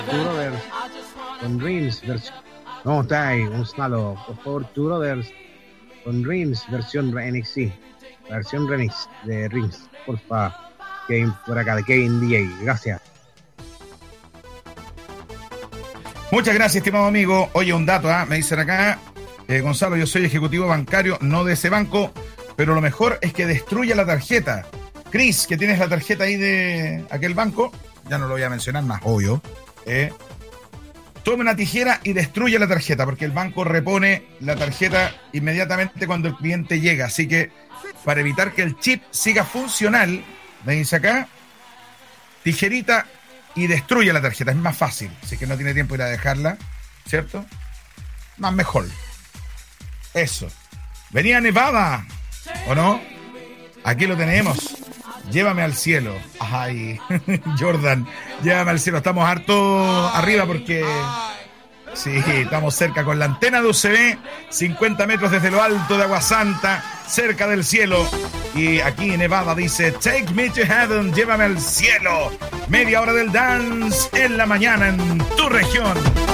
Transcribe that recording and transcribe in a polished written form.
Two Brothers con Dreams versión. ¿Cómo está ahí, Gonzalo? Por favor, Two Brothers con Dreams versión remix, sí. La versión remix de Dreams, porfa. Kevin por acá, de Kevin DJ. Gracias. Muchas gracias, estimado amigo. Oye, un dato, me dicen acá, Gonzalo, yo soy ejecutivo bancario, no de ese banco, pero lo mejor es que destruya la tarjeta. Chris, que tienes la tarjeta ahí de aquel banco, ya no lo voy a mencionar más, obvio. Tome una tijera y destruya la tarjeta, porque el banco repone la tarjeta inmediatamente cuando el cliente llega. Así que, para evitar que el chip siga funcional, me dice acá, tijerita y destruye la tarjeta. Es más fácil, si es que no tiene tiempo de ir a dejarla, ¿cierto? Más mejor. Eso. Venía Nevada, ¿o no? Aquí lo tenemos. Llévame al cielo. Ay, Jordan, llévame al cielo. Estamos harto arriba porque... Sí, estamos cerca con la antena de UCB, 50 metros desde lo alto de Agua Santa, cerca del cielo. Y aquí en Nevada dice, take me to heaven, llévame al cielo. Media hora del dance en la mañana en tu región.